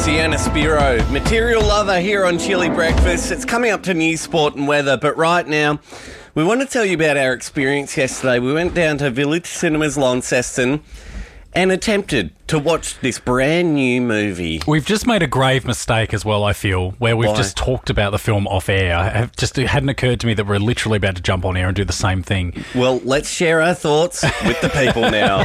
Sienna Spiro, Material Lover here on Chili Breakfast. It's coming up to news, sport and weather, but right now we want to tell you about our experience yesterday. We went down to Village Cinemas Launceston and attempted to watch this brand new movie. We've just made a grave mistake as well, I feel, where we've just talked about the film off air. It hadn't occurred to me that we're literally about to jump on air and do the same thing. Well, let's share our thoughts with the people now.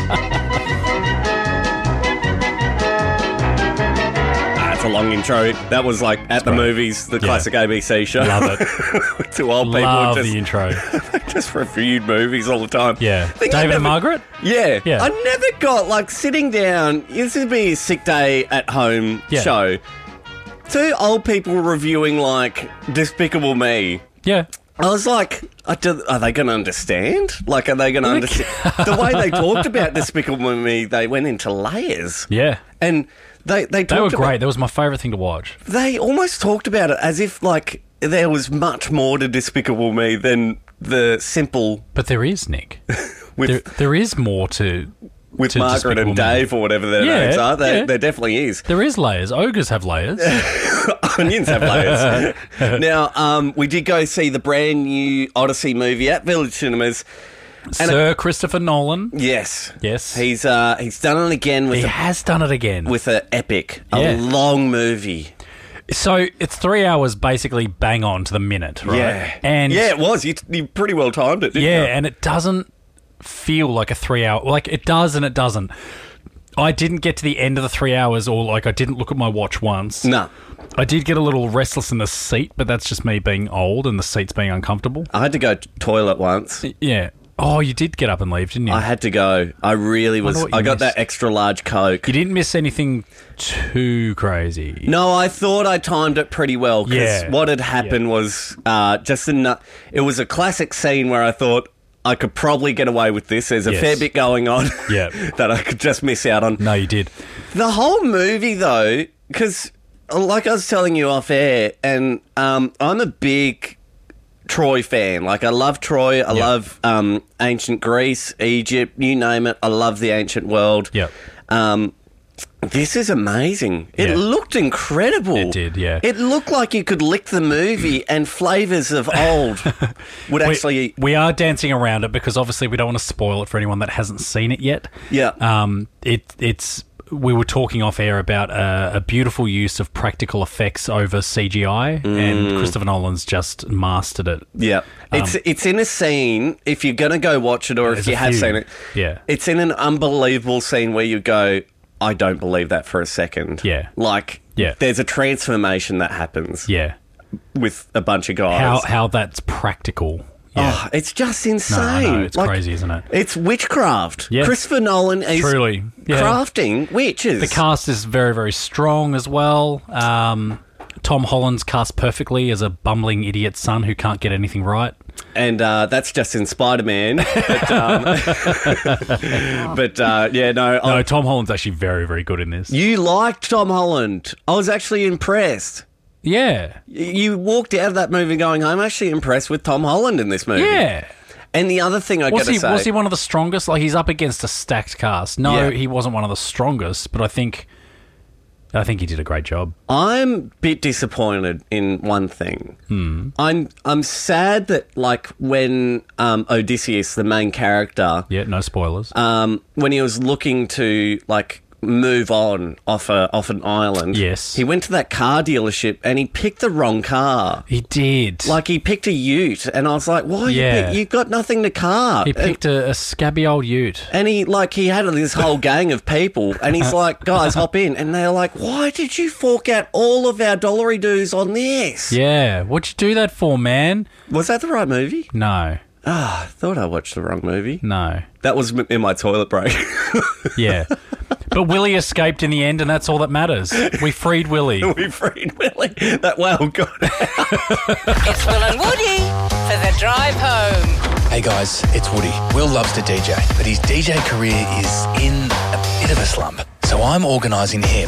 That's a long intro. That was like at the movies, the classic ABC show. Love it. Two old people Love the intro. just reviewed movies all the time. Yeah. David and Margaret? Yeah. I never got, like, sitting down, this would be a sick day at home show. Two old people reviewing, like, Despicable Me. Yeah. I was like, are they going to understand? Like, are they going to understand? The way they talked about Despicable Me, they went into layers. Yeah. And they were great. That was my favourite thing to watch. They almost talked about it as if, like, there was much more to Despicable Me than the simple... But there is, Nick. there is more to... With Margaret and Dave or whatever their names are. There definitely is. There is layers. Ogres have layers. Onions have layers. Now, we did go see the brand new Odyssey movie at Village Cinemas. Sir Christopher Nolan. Yes. He's done it again. He has done it again. With an epic, a long movie. So it's 3 hours basically bang on to the minute, right? Yeah. And it was. You pretty well timed it, didn't you? Yeah, and it doesn't feel like a 3 hour... Like, it does and it doesn't. I didn't get to the end of the 3 hours, or, like, I didn't look at my watch once. No. I did get a little restless in the seat, but that's just me being old and the seat's being uncomfortable. I had to go to the toilet once. Yeah. Oh, you did get up and leave, didn't you? I had to go. I really was... I got that extra large Coke. You didn't miss anything too crazy. No, I thought I timed it pretty well, because what had happened was just it was a classic scene where I thought, I could probably get away with this. There's a fair bit going on that I could just miss out on. No, you did. The whole movie, though, because like I was telling you off air, and I'm a big Troy fan. Like, I love Troy. I love ancient Greece, Egypt, you name it. I love the ancient world. Yep. This is amazing. It looked incredible. It did, yeah. It looked like you could lick the movie and flavours of old would actually... We are dancing around it because obviously we don't want to spoil it for anyone that hasn't seen it yet. Yeah. We were talking off air about a beautiful use of practical effects over CGI, and Christopher Nolan's just mastered it. Yeah. It's in a scene, if you're going to go watch it or if you have seen it, it's in an unbelievable scene where you go... I don't believe that for a second. Yeah. Like, there's a transformation that happens. Yeah. With a bunch of guys. How that's practical. Yeah. Oh, it's just insane. No, it's crazy, isn't it? It's witchcraft. Yeah. Christopher Nolan is truly crafting witches. The cast is very, very strong as well. Tom Holland's cast perfectly as a bumbling idiot son who can't get anything right. And that's just in Spider-Man. But, No, Tom Holland's actually very, very good in this. You liked Tom Holland. I was actually impressed. Yeah. You walked out of that movie going, I'm actually impressed with Tom Holland in this movie. Yeah. And the other thing I got to say... Was he one of the strongest? Like, he's up against a stacked cast. No, he wasn't one of the strongest, but I think he did a great job. I'm a bit disappointed in one thing. I'm sad that, like, when Odysseus, the main character... Yeah, no spoilers. When he was looking to, like, move on off an island... Yes. He went to that car dealership and he picked the wrong car. He did. Like, he picked a ute and I was like, why you got nothing to car? He picked a scabby old ute. And he had this whole gang of people and he's like, guys, hop in. And they're like, why did you fork out all of our dollary dues on this? Yeah. What'd you do that for, man? Was that the right movie? No. I thought I watched the wrong movie. No. That was in my toilet break. Yeah. But Willie escaped in the end, and that's all that matters. We freed Willie. We freed Willie. That well got out. It's Will and Woody for the drive home. Hey guys, it's Woody. Will loves to DJ, but his DJ career is in a bit of a slump. So I'm organising him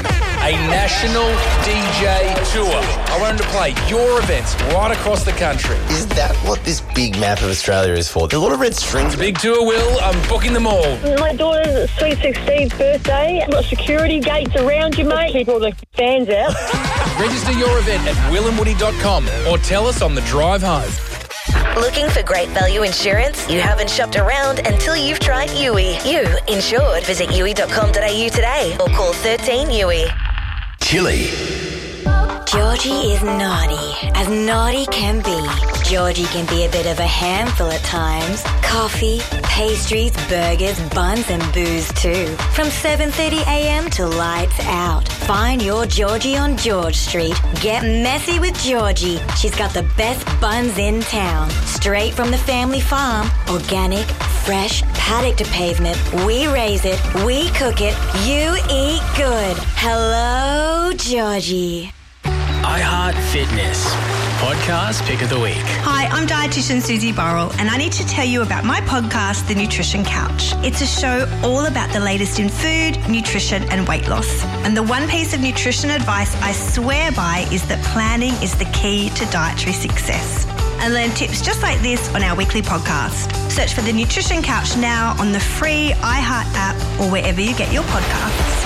a national DJ tour. I want them to play your events right across the country. Is that what this big map of Australia is for? There's a lot of red strings. Big tour, Will. I'm booking them all. My daughter's sweet 16th birthday. I've got security gates around you, mate. Keep all the fans out. Register your event at willandwoody.com or tell us on the drive home. Looking for great value insurance? You haven't shopped around until you've tried Yui. You insured. Visit yui.com.au today or call 13 Yui. Chili. Georgie is naughty can be. Georgie can be a bit of a handful at times. Coffee, pastries, burgers, buns and booze too. From 7:30am to lights out. Find your Georgie on George Street. Get messy with Georgie. She's got the best buns in town. Straight from the family farm. Organic, fresh, paddock to pavement. We raise it, we cook it, you eat good. Hello, Georgie. iHeart Fitness Podcast Pick of the Week. Hi, I'm dietitian Susie Burrell and I need to tell you about my podcast, The Nutrition Couch. It's a show all about the latest in food, nutrition and weight loss. And the one piece of nutrition advice I swear by is that planning is the key to dietary success. And learn tips just like this on our weekly podcast. Search for The Nutrition Couch now on the free iHeart app or wherever you get your podcasts.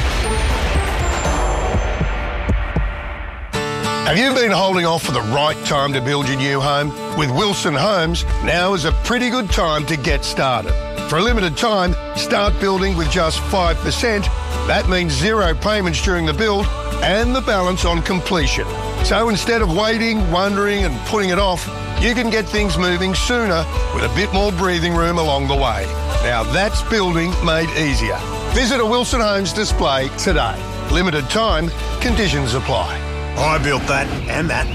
Have you been holding off for the right time to build your new home? With Wilson Homes, now is a pretty good time to get started. For a limited time, start building with just 5%. That means zero payments during the build and the balance on completion. So instead of waiting, wondering and putting it off, you can get things moving sooner with a bit more breathing room along the way. Now that's building made easier. Visit a Wilson Homes display today. Limited time, conditions apply. I built that and that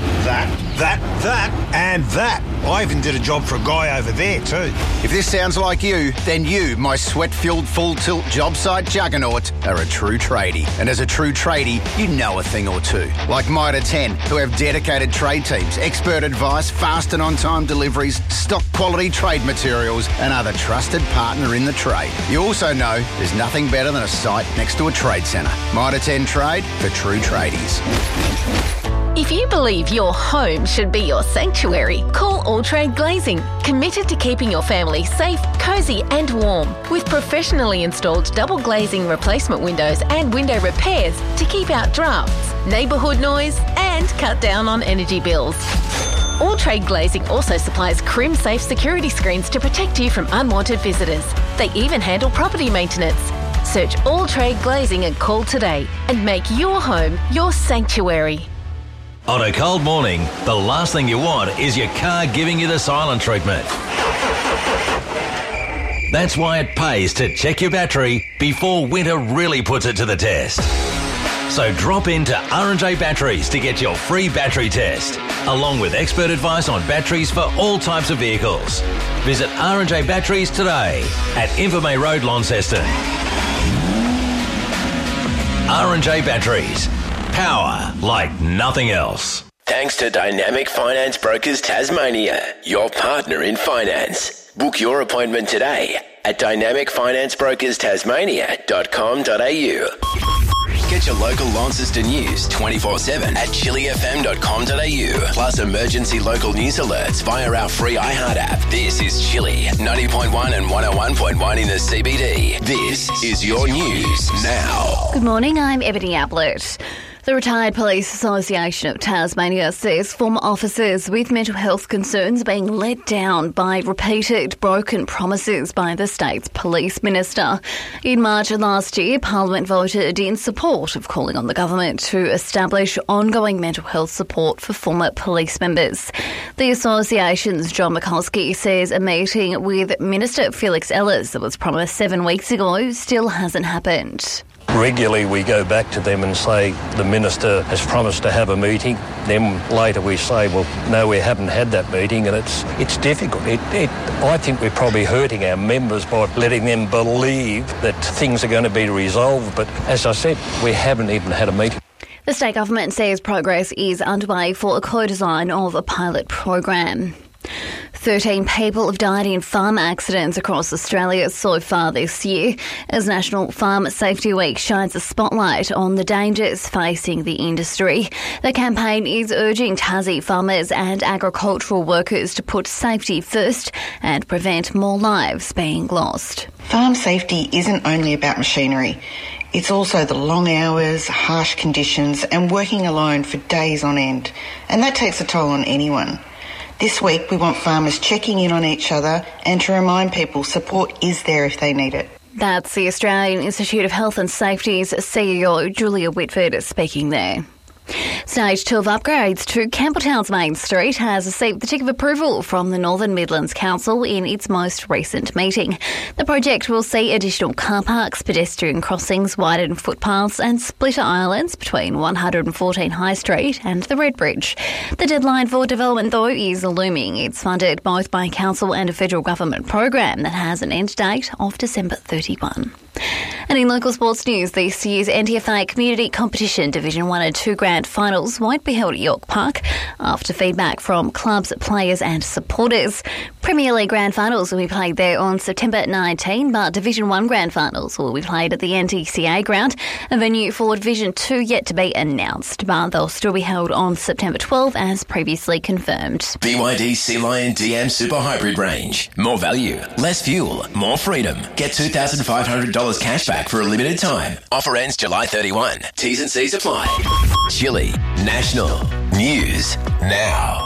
and that. I even did a job for a guy over there too. If this sounds like you, then you, my sweat-filled full-tilt job site juggernaut, are a true tradie. And as a true tradie, you know a thing or two. Like Mitre 10, who have dedicated trade teams, expert advice, fast and on-time deliveries, stock quality trade materials, and are the trusted partner in the trade. You also know there's nothing better than a site next to a trade centre. Mitre 10 Trade for true tradies. If you believe your home should be your sanctuary, call All Trade Glazing, committed to keeping your family safe, cosy and warm, with professionally installed double glazing replacement windows and window repairs to keep out drafts, neighbourhood noise and cut down on energy bills. All Trade Glazing also supplies Crim-safe security screens to protect you from unwanted visitors. They even handle property maintenance. Search All Trade Glazing and call today and make your home your sanctuary. On a cold morning, the last thing you want is your car giving you the silent treatment. That's why it pays to check your battery before winter really puts it to the test. So drop into R&J Batteries to get your free battery test, along with expert advice on batteries for all types of vehicles. Visit R&J Batteries today at Invermay Road, Launceston. R&J Batteries. Power like nothing else. Thanks to Dynamic Finance Brokers Tasmania, your partner in finance. Book your appointment today at dynamicfinancebrokers.tasmania.com.au. Get your local Launceston news 24/7 at chilifm.com.au. Plus emergency local news alerts via our free iHeart app. This is Chili, 90.1 and 101.1 in the CBD. This is your news now. Good morning, I'm Ebony Ablett. The Retired Police Association of Tasmania says former officers with mental health concerns are being let down by repeated broken promises by the state's police minister. In March of last year, Parliament voted in support of calling on the government to establish ongoing mental health support for former police members. The association's John McCoskey says a meeting with Minister Felix Ellis that was promised 7 weeks ago still hasn't happened. Regularly we go back to them and say the minister has promised to have a meeting. Then later we say, well, no, we haven't had that meeting, and it's difficult. I think we're probably hurting our members by letting them believe that things are going to be resolved. But as I said, we haven't even had a meeting. The state government says progress is underway for a co-design of a pilot program. 13 people have died in farm accidents across Australia so far this year, as National Farm Safety Week shines a spotlight on the dangers facing the industry. The campaign is urging Tassie farmers and agricultural workers to put safety first and prevent more lives being lost. Farm safety isn't only about machinery. It's also the long hours, harsh conditions and working alone for days on end. And that takes a toll on anyone. This week we want farmers checking in on each other and to remind people support is there if they need it. That's the Australian Institute of Health and Safety's CEO Julia Whitford speaking there. Stage 2 of upgrades to Campbelltown's Main Street has received the tick of approval from the Northern Midlands Council in its most recent meeting. The project will see additional car parks, pedestrian crossings, widened footpaths and splitter islands between 114 High Street and the Red Bridge. The deadline for development, though, is looming. It's funded both by council and a federal government program that has an end date of December 31. And in local sports news, this year's NTFA Community Competition Division 1 and 2 Grand Finals won't be held at York Park after feedback from clubs, players and supporters. Premier League Grand Finals will be played there on September 19, but Division 1 Grand Finals will be played at the NTCA ground. A venue for Division 2 yet to be announced, but they'll still be held on September 12 as previously confirmed. BYD Sea Lion DM Super Hybrid range. More value, less fuel, more freedom. Get $2,500 cash back for a limited time. Offer ends July 31. T's and C's apply. Chili National News Now.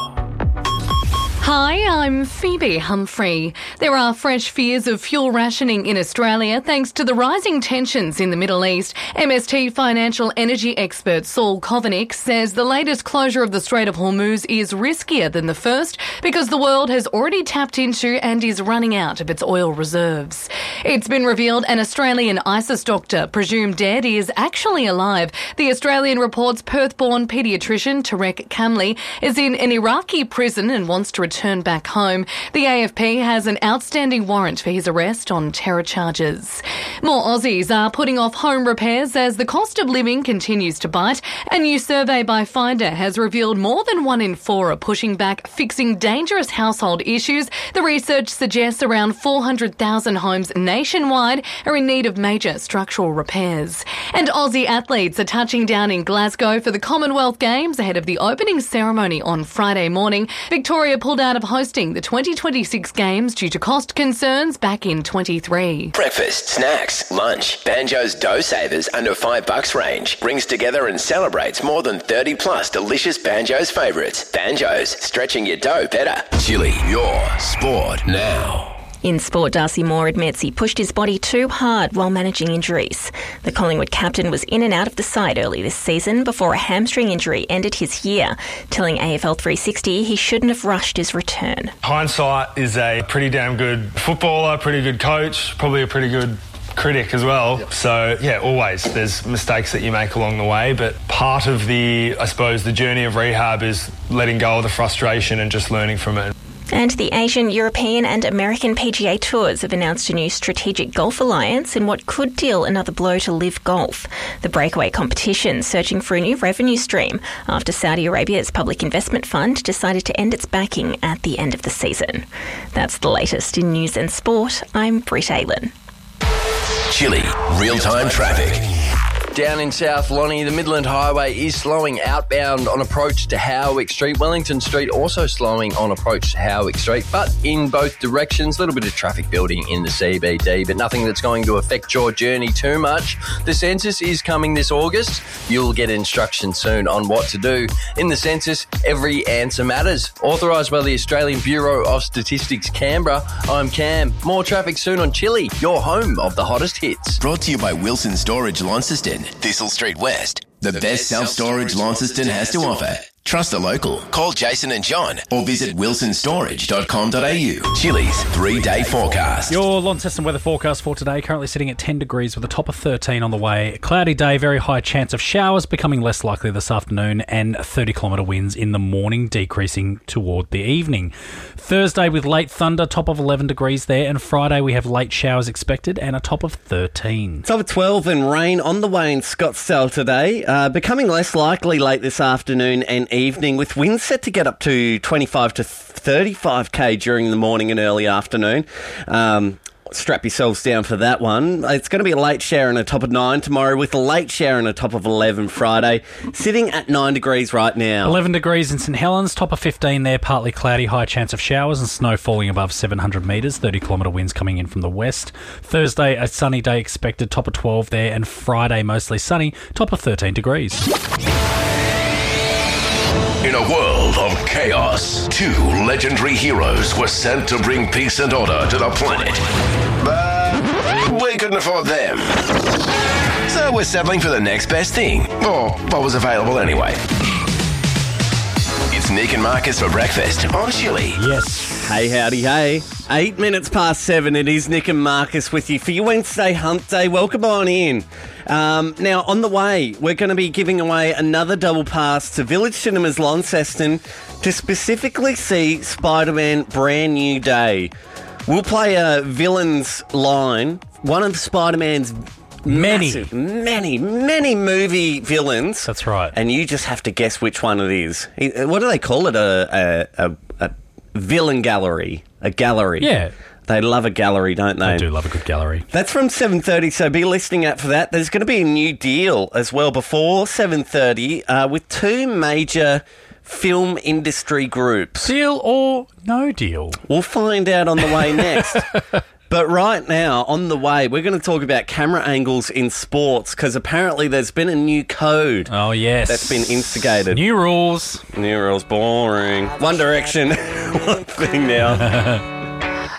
Hi, I'm Phoebe Humphrey. There are fresh fears of fuel rationing in Australia thanks to the rising tensions in the Middle East. MST financial energy expert Saul Kovanic says the latest closure of the Strait of Hormuz is riskier than the first because the world has already tapped into and is running out of its oil reserves. It's been revealed an Australian ISIS doctor, presumed dead, is actually alive. The Australian reports Perth-born paediatrician Tarek Kamli is in an Iraqi prison and wants to return back home. The AFP has an outstanding warrant for his arrest on terror charges. More Aussies are putting off home repairs as the cost of living continues to bite. A new survey by Finder has revealed more than 1 in 4 are pushing back fixing dangerous household issues. The research suggests around 400,000 homes nationwide are in need of major structural repairs. And Aussie athletes are touching down in Glasgow for the Commonwealth Games ahead of the opening ceremony on Friday morning. Victoria pulled out of hosting the 2026 Games due to cost concerns back in 23. Breakfast, snacks, lunch. Banjo's Dough Savers under $5 range brings together and celebrates more than 30 plus delicious Banjo's favourites. Banjo's, stretching your dough better. Chili, your sport now. In sport, Darcy Moore admits he pushed his body too hard while managing injuries. The Collingwood captain was in and out of the side early this season before a hamstring injury ended his year, telling AFL 360 he shouldn't have rushed his return. Hindsight is a pretty damn good footballer, pretty good coach, probably a pretty good critic as well. Yep. So, yeah, always there's mistakes that you make along the way, but part of the journey of rehab is letting go of the frustration and just learning from it. And the Asian, European and American PGA Tours have announced a new strategic golf alliance in what could deal another blow to LIV Golf. The breakaway competition searching for a new revenue stream after Saudi Arabia's Public Investment Fund decided to end its backing at the end of the season. That's the latest in news and sport. I'm Britt Aylen. Chili, real-time traffic. Down in South Lonnie, the Midland Highway is slowing outbound on approach to Howick Street. Wellington Street also slowing on approach to Howick Street, but in both directions. A little bit of traffic building in the CBD, but nothing that's going to affect your journey too much. The census is coming this August. You'll get instructions soon on what to do. In the census, every answer matters. Authorised by the Australian Bureau of Statistics, Canberra. I'm Cam. More traffic soon on Chili, your home of the hottest hits. Brought to you by Wilson Storage Launceston, Thistle Street West. The best self-storage Launceston has to offer. Trust a local. Call Jason and John or visit wilsonstorage.com.au. Chili's 3-day forecast. Your Launceston weather forecast for today, currently sitting at 10 degrees with a top of 13 on the way. A cloudy day, very high chance of showers, becoming less likely this afternoon, and 30-kilometre winds in the morning, decreasing toward the evening. Thursday with late thunder, top of 11 degrees there, and Friday we have late showers expected and a top of 13. Top of 12 and rain on the way in Scottsdale today, becoming less likely late this afternoon and evening with winds set to get up to 25 to 35k during the morning and early afternoon. Strap yourselves down for that one. It's going to be a late shower and a top of 9 tomorrow with a late shower and a top of 11 Friday. Sitting at 9 degrees right now. 11 degrees in St Helens, top of 15 there, partly cloudy, high chance of showers and snow falling above 700 metres, 30-kilometre winds coming in from the west. Thursday, a sunny day expected, top of 12 there, and Friday mostly sunny, top of 13 degrees. In a world of chaos, 2 legendary heroes were sent to bring peace and order to the planet. But we couldn't afford them. So we're settling for the next best thing, or what was available anyway. It's Nick and Marcus for breakfast on Chili. Yes. Hey, howdy, hey. 8 minutes past 7. It is Nick and Marcus with you for your Wednesday Hump Day. Welcome on in. Now, on the way, we're going to be giving away another double pass to Village Cinemas Launceston to specifically see Spider-Man Brand New Day. We'll play a villain's line, one of Spider-Man's many movie villains. That's right. And you just have to guess which one it is. What do they call it? A villain gallery. A gallery. Yeah. They love a gallery, don't they? They do love a good gallery. That's from 7:30, so be listening out for that. There's going to be a new deal as well before 7:30 with 2 major film industry groups. Deal or no deal? We'll find out on the way next. But right now, on the way, we're going to talk about camera angles in sports because apparently there's been a new code. Oh, yes. That's been instigated. New rules. New rules, boring. One Direction, one thing now.